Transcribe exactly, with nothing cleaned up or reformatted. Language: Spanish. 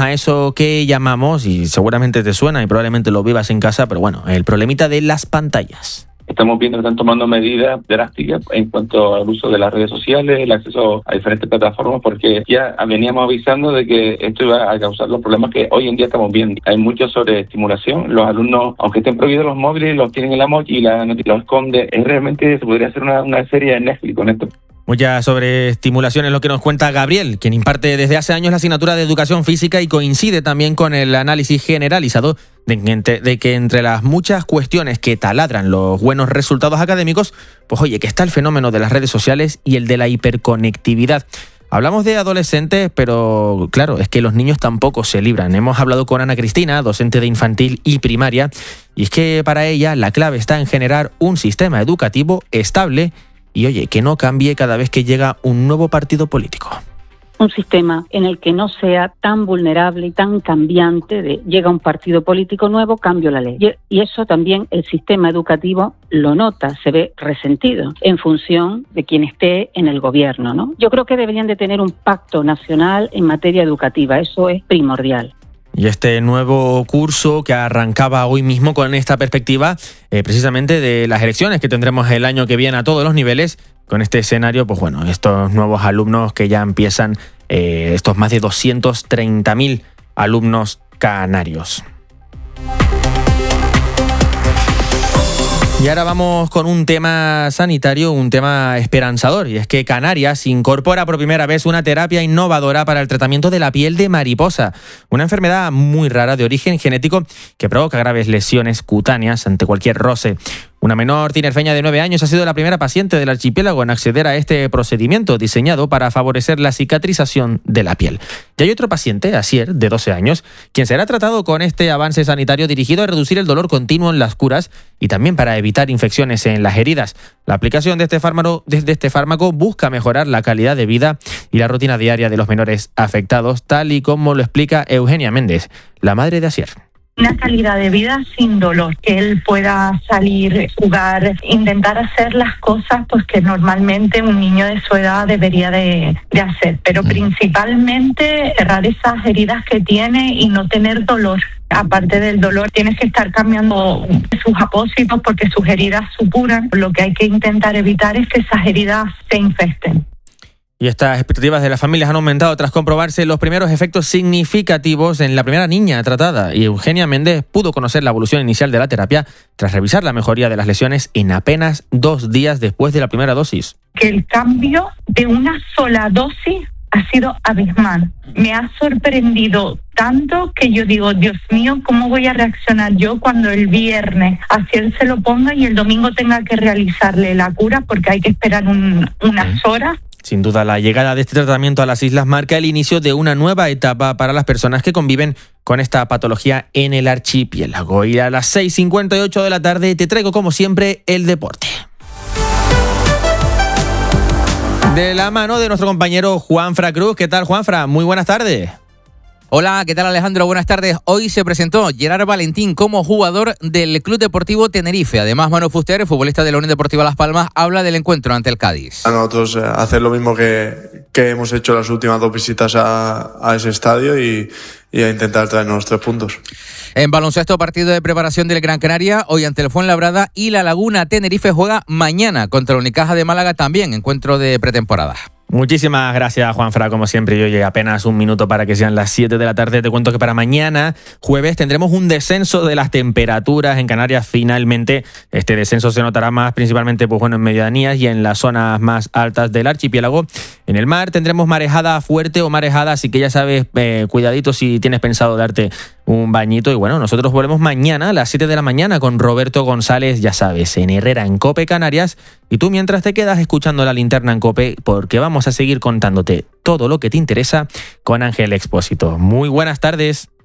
a eso que llamamos, y seguramente te suena y probablemente lo vivas en casa, pero bueno, el problemita de las pantallas. Estamos viendo que están tomando medidas drásticas en cuanto al uso de las redes sociales, el acceso a diferentes plataformas, porque ya veníamos avisando de que esto iba a causar los problemas que hoy en día estamos viendo. Hay mucha sobreestimulación. Los alumnos, aunque estén prohibidos los móviles, los tienen en la mochila y la, los esconden. Es realmente se podría hacer una, una serie de Netflix con esto. Mucha sobreestimulación es lo que nos cuenta Gabriel, quien imparte desde hace años la asignatura de Educación Física y coincide también con el análisis generalizado de que, de que entre las muchas cuestiones que taladran los buenos resultados académicos, pues oye, que está el fenómeno de las redes sociales y el de la hiperconectividad. Hablamos de adolescentes, pero claro, es que los niños tampoco se libran. Hemos hablado con Ana Cristina, docente de infantil y primaria, y es que para ella la clave está en generar un sistema educativo estable y, oye, que no cambie cada vez que llega un nuevo partido político. Un sistema en el que no sea tan vulnerable y tan cambiante de llega un partido político nuevo, cambio la ley. Y eso también el sistema educativo lo nota, se ve resentido en función de quien esté en el gobierno, ¿no? Yo creo que deberían de tener un pacto nacional en materia educativa, eso es primordial. Y este nuevo curso que arrancaba hoy mismo con esta perspectiva, eh, precisamente de las elecciones que tendremos el año que viene a todos los niveles, con este escenario, pues bueno, estos nuevos alumnos que ya empiezan, eh, estos más de doscientos treinta mil alumnos canarios. Y ahora vamos con un tema sanitario, un tema esperanzador, y es que Canarias incorpora por primera vez una terapia innovadora para el tratamiento de la piel de mariposa, una enfermedad muy rara de origen genético que provoca graves lesiones cutáneas ante cualquier roce. Una menor tinerfeña de nueve años ha sido la primera paciente del archipiélago en acceder a este procedimiento diseñado para favorecer la cicatrización de la piel. Y hay otro paciente, Asier, de doce años, quien será tratado con este avance sanitario dirigido a reducir el dolor continuo en las curas y también para evitar infecciones en las heridas. La aplicación de este fármaco, de este fármaco busca mejorar la calidad de vida y la rutina diaria de los menores afectados, tal y como lo explica Eugenia Méndez, la madre de Asier. Una calidad de vida sin dolor, que él pueda salir, jugar, intentar hacer las cosas pues que normalmente un niño de su edad debería de, de hacer, pero principalmente cerrar esas heridas que tiene y no tener dolor. Aparte del dolor, tienes que estar cambiando sus apósitos porque sus heridas supuran. Lo que hay que intentar evitar es que esas heridas se infecten. Y estas expectativas de las familias han aumentado tras comprobarse los primeros efectos significativos en la primera niña tratada. Y Eugenia Méndez pudo conocer la evolución inicial de la terapia tras revisar la mejoría de las lesiones en apenas dos días después de la primera dosis. Que el cambio de una sola dosis ha sido abismal. Me ha sorprendido tanto que yo digo, Dios mío, ¿cómo voy a reaccionar yo cuando el viernes así él se lo ponga y el domingo tenga que realizarle la cura porque hay que esperar un, unas horas? Sin duda, la llegada de este tratamiento a las islas marca el inicio de una nueva etapa para las personas que conviven con esta patología en el archipiélago. Y a las seis cincuenta y ocho de la tarde te traigo, como siempre, el deporte. De la mano de nuestro compañero Juanfra Cruz. ¿Qué tal, Juanfra? Muy buenas tardes. Hola, ¿qué tal, Alejandro? Buenas tardes. Hoy se presentó Gerard Valentín como jugador del Club Deportivo Tenerife. Además, Manu Fuster, futbolista de la Unión Deportiva Las Palmas, habla del encuentro ante el Cádiz. A nosotros hacer lo mismo que, que hemos hecho las últimas dos visitas a, a ese estadio y, y a intentar traernos los tres puntos. En baloncesto, partido de preparación del Gran Canaria, hoy ante el Fuenlabrada, y La Laguna Tenerife juega mañana contra el Unicaja de Málaga, también encuentro de pretemporada. Muchísimas gracias, Juanfra, como siempre. Y oye, apenas un minuto para que sean las siete de la tarde. Te cuento que para mañana, jueves, tendremos un descenso de las temperaturas en Canarias. Finalmente, este descenso se notará más principalmente pues, bueno, en medianías y en las zonas más altas del archipiélago. En el mar tendremos marejada fuerte o marejada, así que ya sabes, eh, cuidadito si tienes pensado darte un bañito. Y bueno, nosotros volvemos mañana a las siete de la mañana con Roberto González, ya sabes, en Herrera, en COPE Canarias. Y tú mientras te quedas escuchando La Linterna en COPE, porque vamos a seguir contándote todo lo que te interesa con Ángel Expósito. Muy buenas tardes.